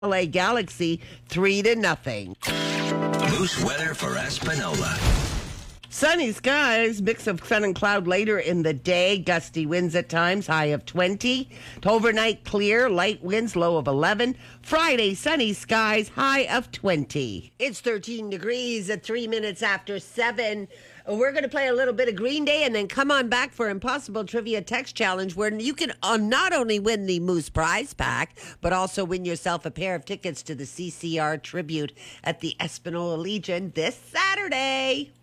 LA Galaxy 3-0. Moose weather for Espanola. Sunny skies, mix of sun and cloud later in the day. Gusty winds at times, high of 20. Overnight clear, light winds, low of 11. Friday, sunny skies, high of 20. It's 13 degrees at 3 minutes after 7. We're going to play a little bit of Green Day and then come on back for Impossible Trivia Text Challenge, where you can not only win the Moose Prize Pack, but also win yourself a pair of tickets to the CCR Tribute at the Espanola Legion this Saturday.